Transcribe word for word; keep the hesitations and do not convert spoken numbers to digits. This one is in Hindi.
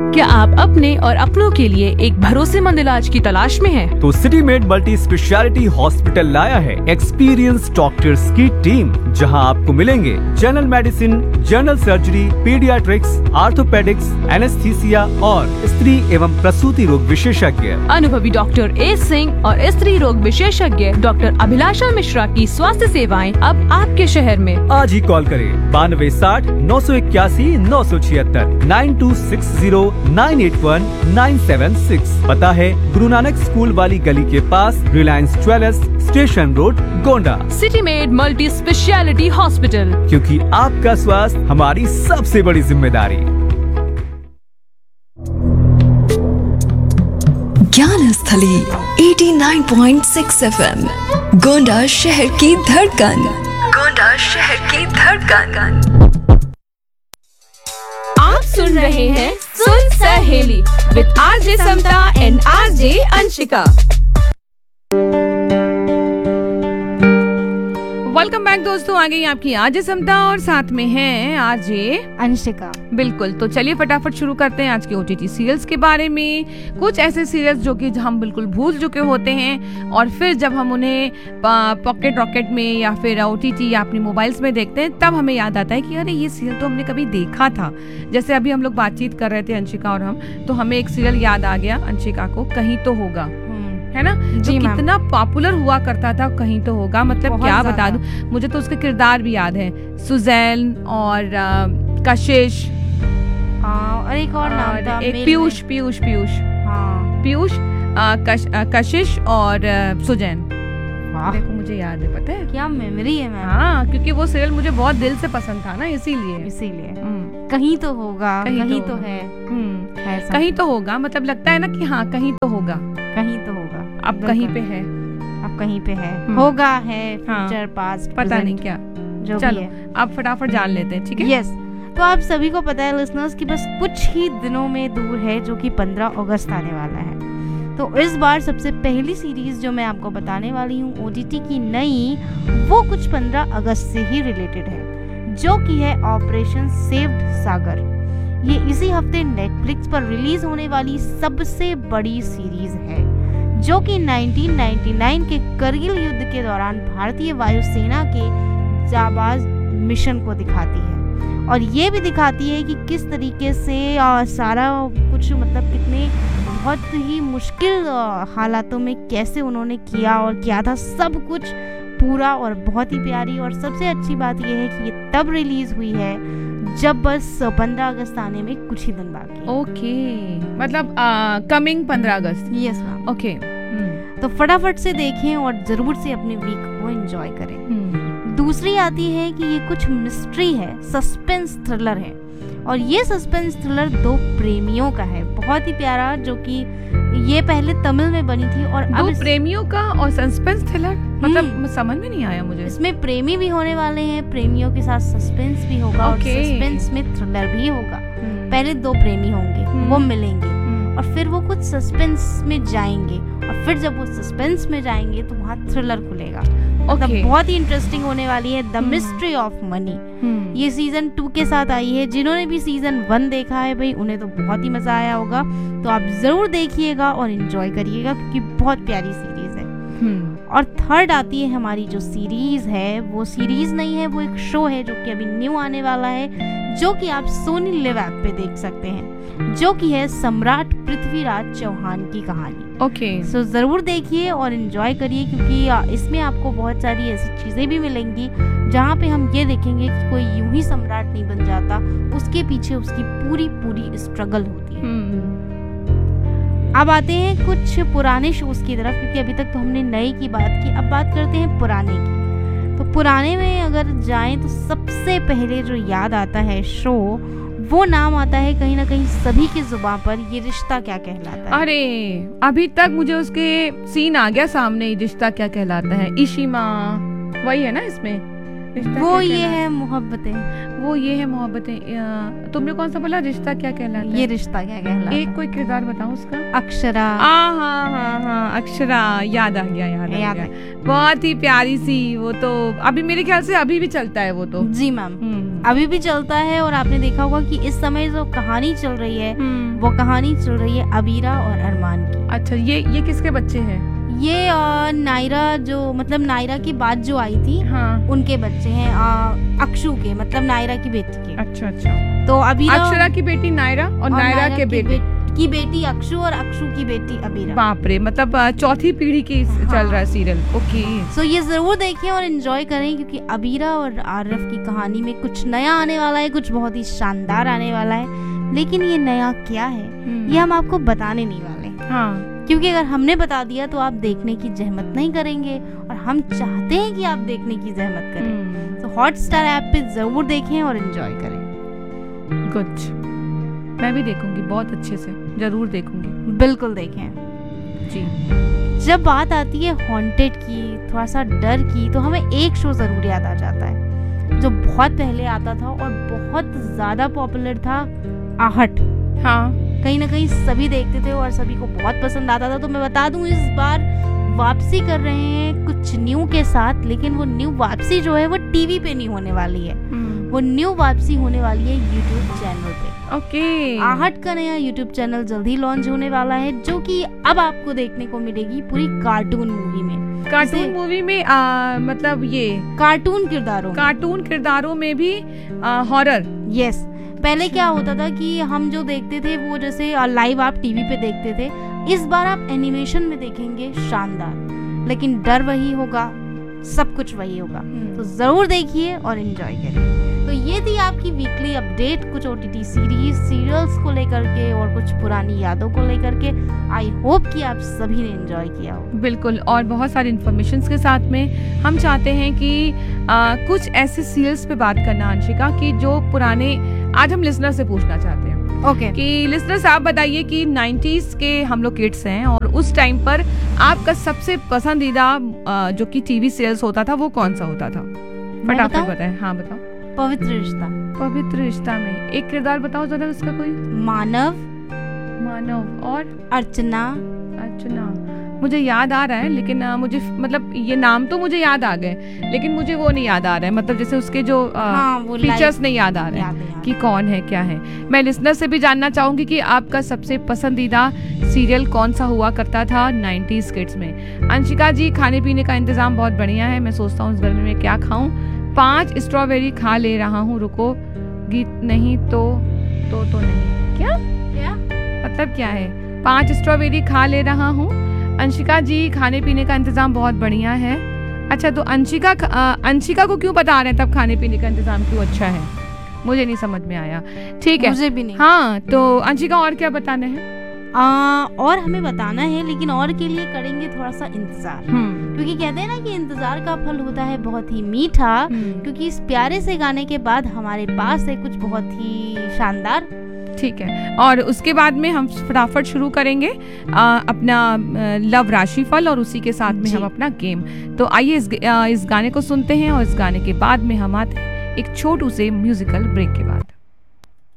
क्या आप अपने और अपनों के लिए एक भरोसेमंद इलाज की तलाश में हैं? तो city made multi speciality hospital लाया है एक्सपीरियंस डॉक्टर्स की टीम, जहां आपको मिलेंगे general medicine, general surgery, paediatrics, orthopaedics, anaesthesia और स्त्री एवं प्रसूति रोग विशेषज्ञ। अनुभवी डॉक्टर ए सिंह और स्त्री रोग विशेषज्ञ डॉक्टर अभिलाषा मिश्रा की स्वास्थ्य सेवाएं अब आपके शहर में। आज ही कॉल करें बानवे साठ नौ सौ इक्यासी नौ सौ छिहत्तर nine to six zero nine eight one nine seven six. पता है गुरु नानक स्कूल वाली गली के पास, Reliance jewellers, station road, Gonda. City made multi speciality hospital, क्योंकि आपका स्वास्थ्य हमारी सबसे बड़ी जिम्मेदारी। ज्ञान स्थली eighty nine point six F M, Gonda शहर की धड़कन। गोंडा शहर की धड़कन। आप सुन रहे हैं सुन सहेली with RJ Samta and RJ Anshika. Welcome back दोस्तों, आ गई आपकी आरजे समता और साथ में है आरजे अंशिका। बिल्कुल, तो चलिए फटाफट शुरू करते हैं आज के ओटीटी सीरियल्स के बारे में। कुछ ऐसे सीरियल्स जो कि हम बिल्कुल भूल चुके होते हैं और फिर जब हम उन्हें पॉकेट रॉकेट में या फिर ओटीटी या अपनी मोबाइल्स में देखते हैं तब हमें याद आता है कि अरे ये सीरियल तो हमने कभी देखा था। जैसे अभी हम लोग बातचीत कर रहे थे अंशिका और हम, तो हमें एक सीरियल याद आ गया अंशिका को, कहीं तो होगा, है ना, जो कितना पॉपुलर हुआ करता था। कहीं तो होगा मतलब क्या बता दूं, मुझे तो उसके किरदार भी याद है, सुजैन और कशिश और एक और नाम था, एक पीयूष पीयूष पीयूष हाँ पीयूष कश, कशिश और सुजैन। देखो मुझे याद है, पता है क्या मेमोरी है मैम। हाँ, क्योंकि वो सीरियल मुझे बहुत दिल से पसंद था ना, इसीलिए इसीलिए कहीं तो होगा, कहीं, कहीं तो, तो है, है कहीं तो होगा, मतलब लगता है ना कि हाँ कहीं तो होगा, कहीं तो होगा, अब कहीं पे है, अब कहीं पे है, होगा है, फ्यूचर पास्ट पता नहीं क्या, जो चलो भी है आप फटाफट जान लेते हैं, ठीक है। यस, तो आप सभी को पता है लिसनर्स कि बस कुछ ही दिनों में दूर है जो कि पंद्रह अगस्त आने वाला है। तो इस बार सबसे पहली सीरीज जो मैं आपको बताने वाली हूँ ओटीटी की नई, वो कुछ पंद्रह अगस्त से ही रिलेटेड है, जो कि है ऑपरेशन सेव्ड सागर। ये इसी हफ्ते नेटफ्लिक्स पर रिलीज होने वाली सबसे बड़ी सीरीज है, जो कि नाइनटीन नाइंटी नाइन के करगिल युद्ध के दौरान भारतीय वायुसेना के जाबाज मिशन को दिखाती है और ये भी दिखाती है कि किस तरीके से सारा कुछ मतलब कितने बहुत ही मुश्किल हालातों में कैसे उन्होंने किया और क्या था सब कुछ पूरा, और बहुत ही प्यारी। और सबसे अच्छी बात यह है कि ये तब रिलीज हुई है जब बस पंद्रह अगस्त आने में कुछ ही दिन बाकी है। ओके, मतलब कमिंग पंद्रह अगस्त। Yes ma'am. ओके, तो फटाफट से देखें और जरूर से अपने वीक को एंजॉय करें। दूसरी आती है कि ये कुछ मिस्ट्री है, सस्पेंस थ्रिलर है, और ये सस्पेंस थ्रिलर दो प्रेमियों का है, बहुत ही प्यारा, जो कि ये पहले तमिल में बनी थी और दो अब प्रेमियों का और सस्पेंस थ्रिलर, मतलब समझ में नहीं आया मुझे। इसमें प्रेमी भी होने वाले हैं, प्रेमियों के साथ सस्पेंस भी होगा और सस्पेंस में थ्रिलर भी होगा। पहले दो प्रेमी होंगे, वो मिलेंगे और फिर वो कुछ सस्पेंस में जाएंगे और फिर जब वो सस्पेंस में जाएंगे तो वहाँ थ्रिलर खुलेगा। मतलब okay. बहुत ही इंटरेस्टिंग होने वाली है, द मिस्ट्री ऑफ मनी। ये सीजन टू के साथ आई है। जिन्होंने भी सीजन वन देखा है भाई उन्हें तो बहुत ही मजा आया होगा, तो आप जरूर देखिएगा और एंजॉय करिएगा क्योंकि बहुत प्यारी सीरीज है। और थर्ड आती है हमारी जो सीरीज है, वो सीरीज नहीं है, वो एक शो है जो कि अभी न्यू आने वाला है, जो कि आप सोनी लिव ऐप पे देख सकते हैं, जो कि है सम्राट पृथ्वीराज चौहान की कहानी। Okay okay. सो so, जरूर देखिए और एंजॉय करिए क्योंकि इसमें आपको बहुत सारी ऐसी चीजें भी मिलेंगी जहाँ पे हम ये देखेंगे कि कोई यूं ही सम्राट नहीं बन जाता, उसके पीछे उसकी पूरी पूरी स्ट्रगल होती है। hmm. अब आते हैं कुछ पुराने शोज की तरफ, क्योंकि अभी तक तो हमने नए की बात की, अब बात करते हैं पुराने की। तो पुराने में अगर जाएं तो सबसे पहले जो याद आता है शो, वो नाम आता है कहीं ना कहीं सभी की जुबान पर, ये रिश्ता क्या कहलाता है। अरे अभी तक मुझे उसके सीन आ गया सामने, रिश्ता क्या कहलाता है। इशिमा वही है ना इसमें, रिश्ता वो क्या ये कहलाता है मोहब्बतें। वो ये है मोहब्बतें। अ, तुमने कौन सा बोला, रिश्ता क्या कहलाता है? ये रिश्ता क्या कहलाता है? एक कोई किरदार बताओ उसका। अक्षरा। हाँ हाँ हाँ हाँ, अक्षरा, याद आ गया, याद आ याद गया। आ बहुत ही प्यारी सी, वो तो अभी मेरे ख्याल से अभी भी चलता है वो तो। जी मैम, हम्म, अभी भी चलता है। और आपने देखा होगा कि इस समय जो कहानी चल रही है हम्म। वो कहानी चल रही है अबीरा और अरमान की। अच्छा, ये ये किसके बच्चे हैं? ये अ, नायरा, जो मतलब नायरा की बात जो आई थी हाँ, उनके बच्चे हैं, अ, अक्षु के, मतलब नायरा की बेटी के। अच्छा अच्छा। तो अबीरा अक्षरा की बेटी नायरा और, और नायरा के की बेटे। बे- की बेटी अक्षु और अक्षु की बेटी अबीरा। बाप रे, मतलब अ, चौथी पीढ़ी की हाँ। चल रहा है सीरियल। ओके। सो ये जरूर देखें और एंजॉय करें, क्योंकि अबीरा और आरफ की कहानी में कुछ नया आने वाला है, कुछ बहुत ही शानदार आने वाला है। लेकिन ये नया क्या है हम्म। ये हम आपको बताने नहीं वाले, हाँ, क्योंकि अगर हमने बता दिया तो आप देखने की जहमत नहीं करेंगे, और हम चाहते हैं कि आप देखने की जहमत करें। हम्म, तो हॉटस्टार ऐप पे जरूर देखें और एंजॉय करें। गुड। मैं भी देखूंगी, बहुत अच्छे से जरूर देखूंगी बिल्कुल देखें। जी। जब बात आती है हॉन्टेड की, थोड़ा सा डर की, तो हमें एक शो जरूर याद आ जाता है जो बहुत पहले आता था और बहुत ज्यादा पॉपुलर था, आहट। हाँ, कहीं ना कहीं सभी देखते थे और सभी को बहुत पसंद आता था। तो मैं बता दूं, इस बार वापसी कर रहे हैं कुछ न्यू के साथ, लेकिन वो न्यू वापसी जो है वो टीवी पे नहीं होने वाली है, हम्म, वो न्यू वापसी होने वाली है यूट्यूब चैनल पे। ओके। आहट का नया यूट्यूब चैनल जल्द ही लॉन्च होने वाला है, जो कि अब आपको देखने को मिलेगी पूरी कार्टून मूवी में। कार्टून जैसे- मूवी में आ, मतलब ये कार्टून किरदारों में। कार्टून किरदारों में भी हॉरर। यस, पहले क्या होता था कि हम जो देखते थे वो जैसे लाइव आप टीवी पे देखते थे, इस बार आप एनिमेशन में देखेंगे शानदार, लेकिन डर वही होगा, सब कुछ वही होगा। तो जरूर देखिए और एंजॉय करिए। तो ये थी आपकी वीकली अपडेट, कुछ ओटीटी सीरीज सीरियल्स को लेकर के और कुछ पुरानी यादों को लेकर के। आई होप कि आप सभी ने एंजॉय किया हो। बिल्कुल, और बहुत सारी इन्फॉर्मेशन के साथ में हम चाहते हैं कि आ, कुछ ऐसे सीरियल्स पे बात करना अंशिका, कि जो पुराने, आज हम लिसनर से पूछना चाहते हैं ओके, कि लिसनर्स आप बताइए कि नाइंटीज़ के हम लोग किड्स हैं, और उस टाइम पर आपका सबसे पसंदीदा आ, जो कि टीवी सीरियल्स होता था वो कौन सा होता था? फटाफट बताऊं? बताएं। हाँ बताओ। पवित्र रिश्ता। पवित्र रिश्ता में एक किरदार बताओ जरा उसका कोई। मानव, मानव और अर्चना। अर्चना, मुझे याद आ रहा है, लेकिन आ, मुझे मतलब ये नाम तो मुझे याद आ गए, लेकिन मुझे वो नहीं याद आ रहा है, मतलब जैसे उसके जो हाँ, वो फीचर्स live- नहीं याद आ रहे याद है, हैं याद कि कौन है क्या है। मैं लिसनर से भी जानना चाहूंगी कि आपका सबसे पसंदीदा सीरियल कौन सा हुआ करता था नाइंटीज़ किड्स में। अंशिका जी, खाने पीने का इंतजाम बहुत बढ़िया है, मैं सोचता हूँ इस गर्मी में क्या खाऊं। पांच स्ट्रॉबेरी खा ले रहा हूँ, रुको, गीत नहीं तो तो तो नहीं, क्या क्या? मतलब क्या है? पांच स्ट्रॉबेरी खा ले रहा हूँ। अंशिका जी, खाने पीने का इंतजाम बहुत बढ़िया है। अच्छा, तो अंशिका अ, अंशिका को क्यों बता रहे हैं तब खाने पीने का इंतजाम क्यों अच्छा है? मुझे नहीं समझ में आया। ठीक है, मुझे भी नहीं। हाँ, तो अंशिका और क्या बताना है? आ, और हमें बताना है, लेकिन और के लिए करेंगे थोड़ा सा इंतजार, हम्म, क्योंकि कहते हैं ना कि इंतजार का फल होता है बहुत ही मीठा। हम्म, क्योंकि इस प्यारे से गाने के बाद हमारे पास है कुछ बहुत ही शानदार। ठीक है, और उसके बाद में हम फटाफट शुरू करेंगे आ, अपना आ, लव राशिफल, और उसी के साथ में जी। हम अपना गेम। तो आइए इस, आ, इस गाने को सुनते हैं, और इस गाने के बाद में हम आते हैं एक छोटू से म्यूजिकल ब्रेक के बाद।